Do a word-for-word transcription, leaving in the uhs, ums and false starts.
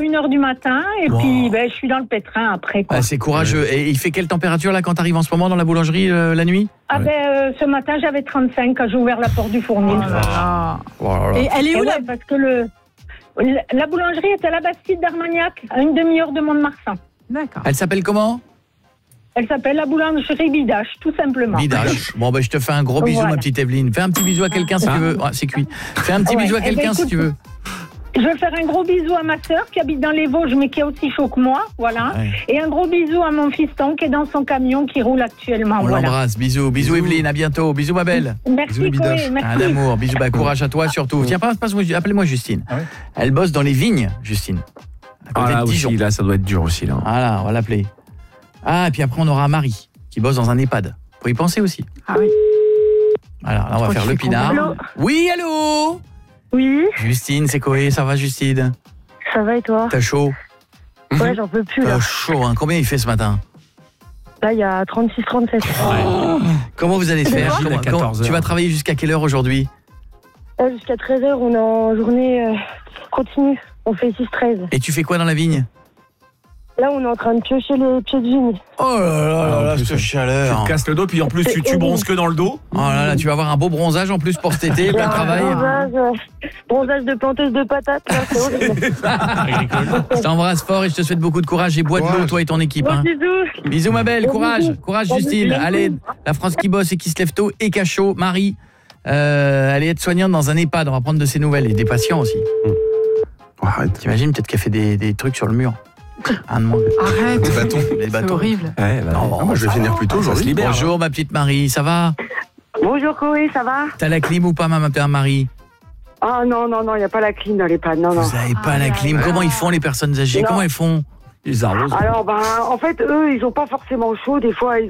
une heure du matin et wow. puis ben, je suis dans le pétrin après. Quoi. Ah, c'est courageux. Et il fait quelle température là quand tu arrives en ce moment dans la boulangerie euh, la nuit? Ah ouais. ben euh, ce matin j'avais trente-cinq quand j'ai ouvert la porte du fournil. Oh là là. Oh là là. Et elle est où là? Parce que le la boulangerie est à la Bastide d'Armagnac, à une demi-heure de Mont-de-Marsan. D'accord. Elle s'appelle comment? Elle s'appelle la boulangerie Bidache, tout simplement. Bidache. Bon, ben, je te fais un gros bisou, voilà. ma petite Evelyne. Fais un petit bisou à quelqu'un si ah. tu veux. Ah, c'est cuit. Fais un petit ouais. bisou à quelqu'un ben, écoute, si tu veux. Je veux faire un gros bisou à ma sœur qui habite dans les Vosges, mais qui est aussi chaud que moi. Voilà. Ouais. Et un gros bisou à mon fiston qui est dans son camion qui roule actuellement. On voilà. l'embrasse. Bisous. Bisous, Evelyne. À bientôt. Bisous, ma belle. Merci, bisous, Chloé, merci. Un amour. Bisous. Bah, courage à toi, surtout. Tiens, passe, passe, appelez-moi Justine. Ah ouais. Elle bosse dans les vignes, Justine. Ah là, aussi, là, ça doit être dur aussi. Là. Voilà, on va l'appeler. Ah, et puis après, on aura Marie, qui bosse dans un EHPAD. Faut y penser aussi. Ah oui. Voilà, là, on va faire le pinard. Allô oui, allô? Oui. Justine, c'est Coé, ça va, Justine? Ça va et toi? T'as chaud? Ouais, j'en peux plus, là. T'as chaud, hein. Combien il fait ce matin? Là, il y a trente-six trente-sept. Oh. Comment vous allez faire? Comment, comment, tu vas travailler jusqu'à quelle heure aujourd'hui? euh, Jusqu'à treize heures, on est en journée euh, continue. On fait six treize. Et tu fais quoi dans la vigne? Là, on est en train de piocher les pieds de vigne. Oh là là là là, cette chaleur. Tu te casses le dos, puis en plus, tu, tu bronzes que dans le dos. Oh là là, tu vas avoir un beau bronzage en plus pour cet été, plein de travail. Bronzage, bronzage de planteuse de patates, là, c'est horrible. Je t'embrasse fort et je te souhaite beaucoup de courage et bois de l'eau, toi et ton équipe. Bon, hein. Bisous. Bisous, ma belle, Bon, courage. bisous. Courage, Bon, Justine. bisous. Allez, la France qui bosse et qui se lève tôt et cachot. Marie, euh, elle est aide-soignante dans un EHPAD. On va prendre de ses nouvelles et des patients aussi. Arrête. T'imagines peut-être qu'elle fait des, des trucs sur le mur. Un de moins. Arrête. Des bâtons. Des bâtons. C'est horrible. Ouais, bah, non, non, moi je vais finir plus tôt aujourd'hui. Bonjour ma petite Marie, ça va? Bonjour Chloé, ça va? T'as la clim ou pas ma petite Marie? Ah non, non, non, il n'y a pas la clim dans les pads, non, non. Vous n'avez pas ah, la clim, comment ils font les personnes âgées? Non. Comment elles font? Ils arrosent. Alors ben, en fait, eux, ils n'ont pas forcément chaud, des fois ils